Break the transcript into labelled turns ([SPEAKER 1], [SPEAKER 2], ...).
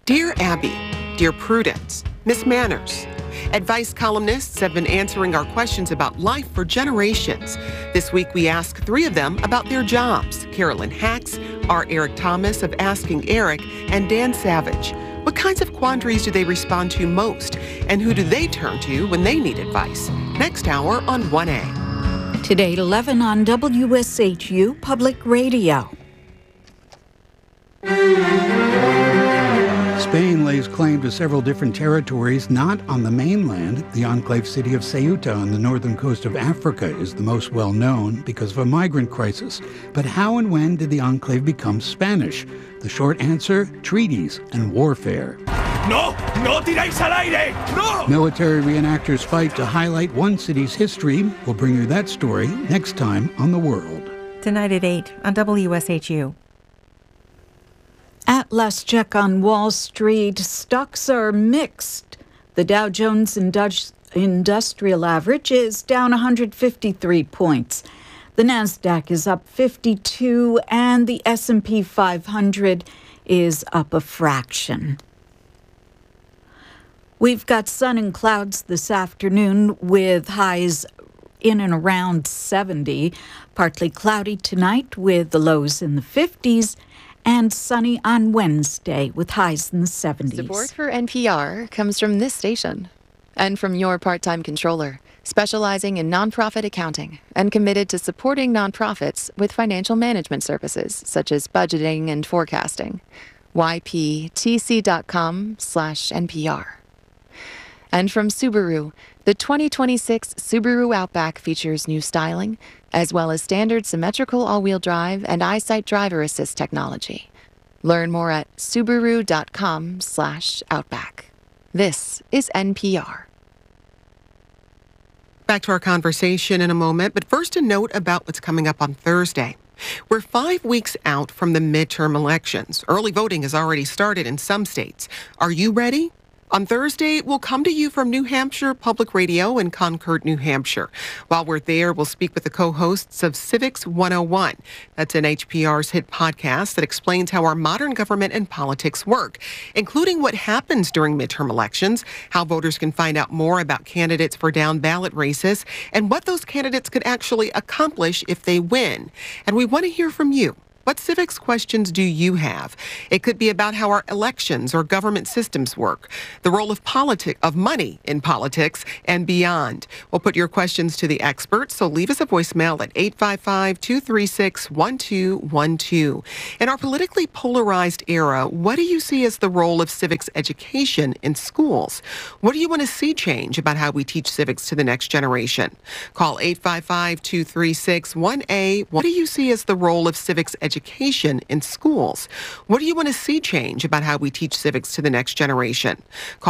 [SPEAKER 1] Dear Abby, Dear Prudence, Miss Manners. Advice columnists have been answering our questions about life for generations. This week we ask three of them about their jobs. Carolyn Hacks, R. Eric Thomas of Asking Eric, and Dan Savage. What kinds of quandaries do they respond to most? And who do they turn to when they need advice? Next hour on 1A.
[SPEAKER 2] Today at 11 on WSHU Public Radio.
[SPEAKER 3] Spain lays claim to several different territories not on the mainland. The enclave city of Ceuta on the northern coast of Africa is the most well known because of a migrant crisis. But how and when did the enclave become Spanish? The short answer, treaties and warfare.
[SPEAKER 4] No tiréis al aire! No!
[SPEAKER 3] Military reenactors fight to highlight one city's history. We'll bring you that story next time on The World.
[SPEAKER 5] Tonight at 8 on WSHU.
[SPEAKER 2] At last check on Wall Street, stocks are mixed. The Dow Jones Industrial Average is down 153 points. The Nasdaq is up 52, and the S&P 500 is up a fraction. We've got sun and clouds this afternoon with highs in and around 70. Partly cloudy tonight with the lows in the 50s. And sunny on Wednesday with highs in the 70s.
[SPEAKER 6] Support for NPR comes from this station and from your part-time controller, specializing in nonprofit accounting and committed to supporting nonprofits with financial management services such as budgeting and forecasting. yptc.com/NPR. And from Subaru, the 2026 Subaru Outback features new styling, as well as standard symmetrical all-wheel drive and EyeSight driver assist technology. Learn more at Subaru.com/Outback. This is NPR.
[SPEAKER 1] Back to our conversation in a moment, but first a note about what's coming up on Thursday. We're 5 weeks out from the midterm elections. Early voting has already started in some states. Are you ready? On Thursday, we'll come to you from New Hampshire Public Radio in Concord, New Hampshire. While we're there, we'll speak with the co-hosts of Civics 101. That's NHPR's hit podcast that explains how our modern government and politics work, including what happens during midterm elections, how voters can find out more about candidates for down-ballot races, and what those candidates could actually accomplish if they win. And we want to hear from you. What civics questions do you have? It could be about how our elections or government systems work, the role of money in politics, and beyond. We'll put your questions to the experts, so leave us a voicemail at 855-236-1212. In our politically polarized era, what do you see as the role of civics education in schools? What do you want to see change about how we teach civics to the next generation? Call 855-236-1A. What do you see as the role of civics education in schools? What do you want to see change about how we teach civics to the next generation? Call